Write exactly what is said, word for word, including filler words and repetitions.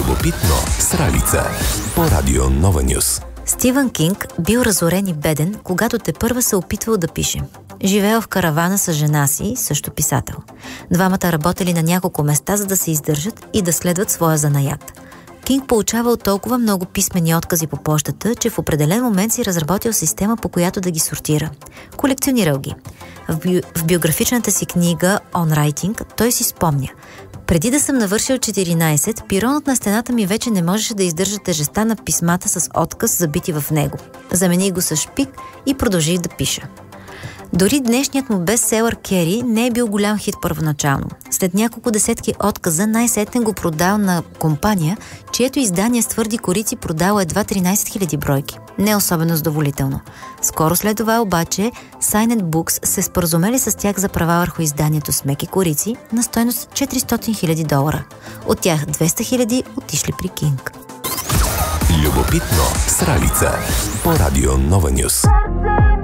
Любопитно с Ралица по Радио Нова Нюс. Стивън Кинг бил разорен и беден, когато тепърва се опитвал да пише. Живеел в каравана с жена си, също писател. Двамата работели на няколко места, за да се издържат и да следват своя занаят. Кинг получавал толкова много писмени откази по пощата, че в определен момент си разработил система, по която да ги сортира. Колекционирал ги. В, би... в биографичната си книга On Writing той си спомня: преди да съм навършил четиринайсет, пиронът на стената ми вече не можеше да издържа тежестта на писмата с отказ, забити в него. Замених го с шпик и продължих да пиша. Дори днешният му бестселър Кери не е бил голям хит първоначално. След няколко десетки отказа най-сетне го продал на компания, чието издание с твърди корици продало едва тринайсет хиляди бройки. Не особено задоволително. Скоро след това обаче Signet Books се споразумели с тях за права върху изданието с меки корици на стойност четиристотин хиляди долара. От тях двеста хиляди отишли при Кинг. Любопитно с Ралица по Радио Нова Нюс.